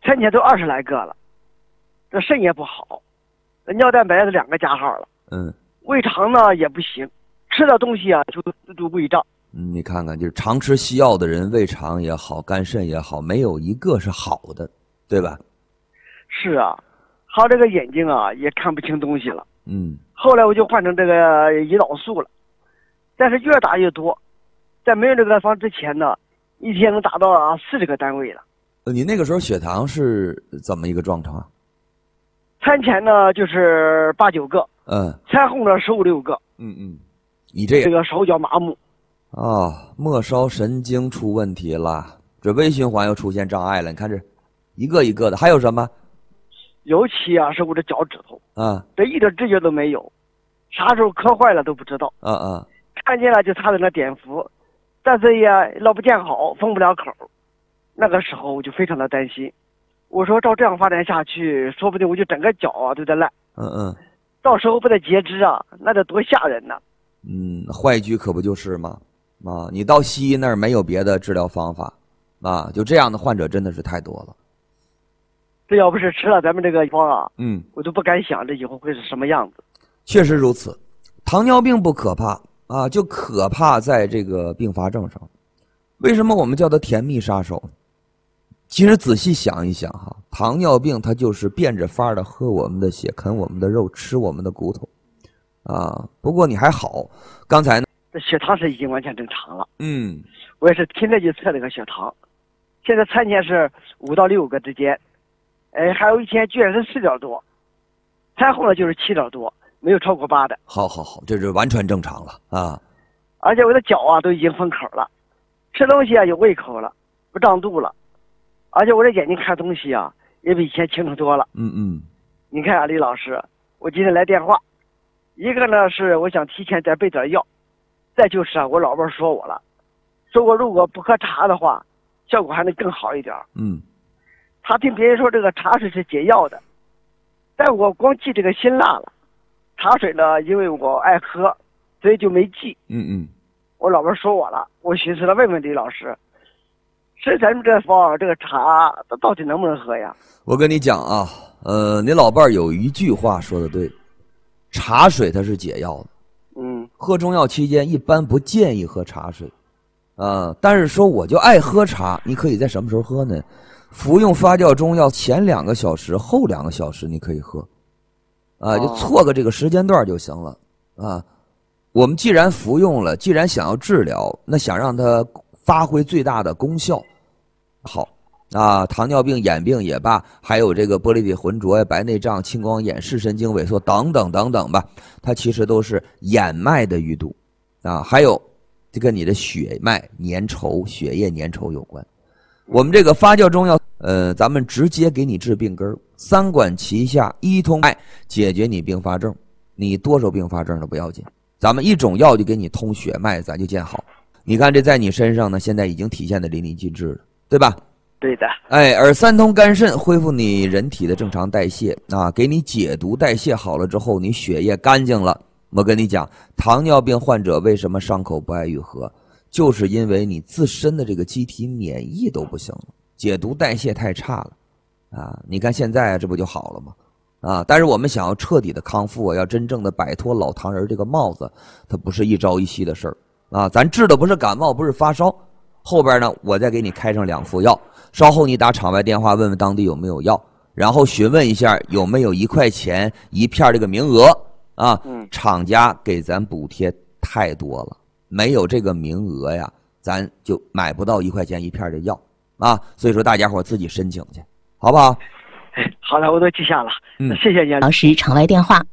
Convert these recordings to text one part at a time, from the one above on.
餐前都20来个了，这肾也不好，尿蛋白是2个加号了，胃肠呢也不行，吃的东西啊就胃胀。 你看看，就是常吃西药的人，胃肠也好，肝肾也好，没有一个是好的，对吧？ 是啊，还有这个眼睛啊也看不清东西了。 后来我就换成这个胰岛素了，但是越打越多，在没有这个方之前呢，一天能达到40个单位了。 你那个时候血糖是怎么一个状况？ 餐前呢就是8、9个，餐后呢15、16个。 你这个手脚麻木末梢神经出问题了，这微循环又出现障碍了。你看这一个一个的，还有什么？ 尤其是我的脚趾头这一点知觉都没有，啥时候磕坏了都不知道。看见了就差在那碘伏，但是也老不见好，封不了口。那个时候我就非常的担心，我说照这样发展下去，说不定我就整个脚都得烂。到时候不得截肢那得多吓人呢。 坏疽可不就是吗？你到西医那儿没有别的治疗方法就这样的患者真的是太多了。 这要不是吃了咱们这个方我都不敢想这以后会是什么样子。 确实如此，糖尿病不可怕就可怕在这个并发症上。为什么我们叫它甜蜜杀手？其实仔细想一想糖尿病它就是变着法的喝我们的血，啃我们的肉，吃我们的骨头不过你还好，刚才呢这血糖是已经完全正常了。 我也是天天就测这个血糖，现在餐前是5到6个之间，还有一天居然是4点多，餐后呢就是7点多，没有超过8的。 好，这是完全正常了而且我的脚都已经封口了，吃东西有胃口了，不胀肚了，而且我的眼睛看东西也比以前清楚多了。你看李老师，我今天来电话，一个呢是我想提前再备点药，再就是我老伴说我了，说我如果不喝茶的话，效果还能更好一点。他听别人说这个茶水是解药的，但我光记这个辛辣了，茶水呢因为我爱喝，所以就没记。我老伴说我了，我寻思了问问李老师，是咱们这方这个茶到底能不能喝呀？ 我跟你讲你老伴有一句话说的对，茶水它是解药的。喝中药期间一般不建议喝茶水但是说我就爱喝茶，你可以在什么时候喝呢？服用发酵中药前2个小时后2个小时你可以喝就错个这个时间段就行了我们既然服用了，既然想要治疗，那想让它发挥最大的功效，好糖尿病、眼病也罢，还有这个玻璃体浑浊呀、白内障、青光眼、视神经萎缩等等等等吧，它其实都是眼脉的淤堵还有这跟你的血脉粘稠、血液粘稠有关。我们这个发酵中药咱们直接给你治病根，3管齐下，一通脉解决你并发症，你多少并发症都不要紧，咱们一种药就给你通血脉，咱就见好。你看这在你身上呢，现在已经体现的淋漓尽致了，对吧？ 对的。 而3通肝肾恢复你人体的正常代谢给你解毒，代谢好了之后，你血液干净了。我跟你讲，糖尿病患者为什么伤口不爱愈合，就是因为你自身的这个机体免疫都不行了，解毒代谢太差了你看现在这不就好了吗但是我们想要彻底的康复要真正的摆脱老糖人这个帽子，它不是一朝一夕的事儿咱治的不是感冒，不是发烧，后边呢我再给你开上2副药，稍后你打场外电话问问当地有没有药，然后询问一下有没有1块钱1片这个名额厂家给咱补贴太多了，没有这个名额呀，咱就买不到1块钱1片的药所以说大家伙自己申请去，好不好？ 好的，我都记下了。谢谢你。 老师场外电话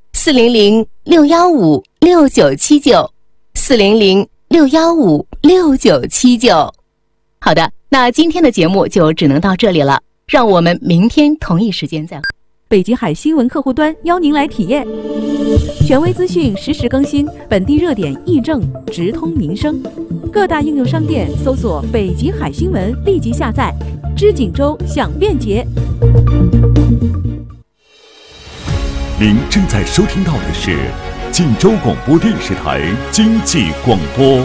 400-615-6979，400-615-6979。好的，那今天的节目就只能到这里了，让我们明天同一时间再会。 北极海新闻客户端邀您来体验，权威资讯实时更新，本地热点议政直通民生。各大应用商店搜索北极海新闻，立即下载，知锦州享便捷。 您正在收听到的是锦州广播电视台经济广播。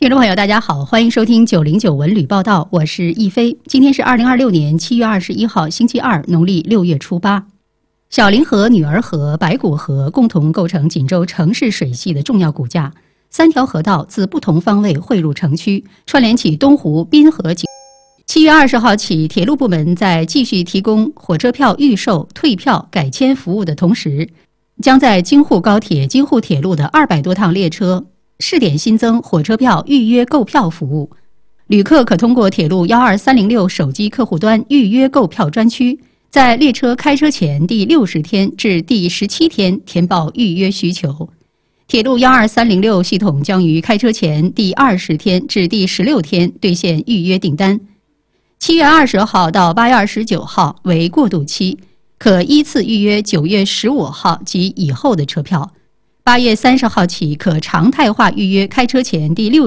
听众朋友，大家好，欢迎收听909文旅报道，我是易飞。今天是2026年7月21号，星期二，农历6月初8。小凌河、女儿河、白骨河共同构成锦州城市水系的重要骨架，3条河道自不同方位汇入城区，串联起东湖、滨河景。7月20号起，铁路部门在继续提供火车票预售、退票、改签服务的同时，将在京沪高铁、京沪铁路的200多趟列车试点新增火车票预约购票服务。旅客可通过铁路12306手机客户端预约购票专区，在列车开车前第60天至第17天填报预约需求。铁路12306系统将于开车前第20天至第16天兑现预约订单。7月20号到8月29号为过渡期，可依次预约9月15号及以后的车票。8月30号起可常态化预约开车前第60